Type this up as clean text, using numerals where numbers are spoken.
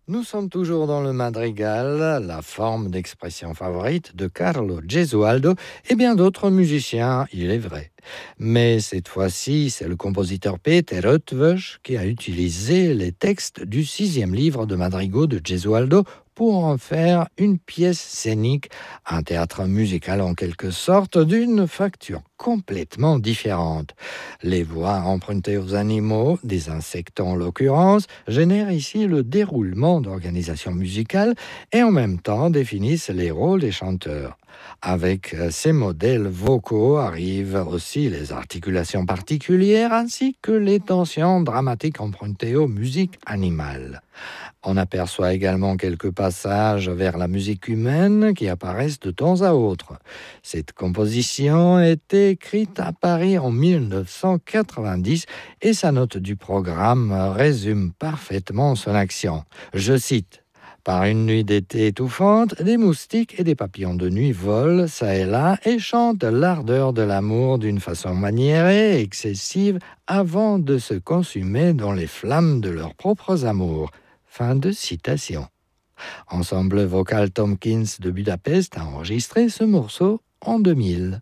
Nous sommes toujours dans le madrigal, la forme d'expression favorite de Carlo Gesualdo et bien d'autres musiciens, il est vrai. Mais cette fois-ci, c'est le compositeur Peter Eötvös qui a utilisé les textes du 6e livre de madrigaux de Gesualdo pour en faire une pièce scénique, un théâtre musical en quelque sorte, d'une facture complètement différente. Les voix empruntées aux animaux, des insectes en l'occurrence, génèrent ici le déroulement d'organisations musicales et en même temps définissent les rôles des chanteurs. Avec ces modèles vocaux arrivent aussi les articulations particulières ainsi que les tensions dramatiques empruntées aux musiques animales. On aperçoit également quelques passages vers la musique humaine qui apparaissent de temps à autre. Cette composition a été écrite à Paris en 1990 et sa note du programme résume parfaitement son action. Je cite: par une nuit d'été étouffante, des moustiques et des papillons de nuit volent çà et là et chantent l'ardeur de l'amour d'une façon maniérée et excessive avant de se consumer dans les flammes de leurs propres amours. Fin de citation. Ensemble vocal Tompkins de Budapest a enregistré ce morceau en 2000.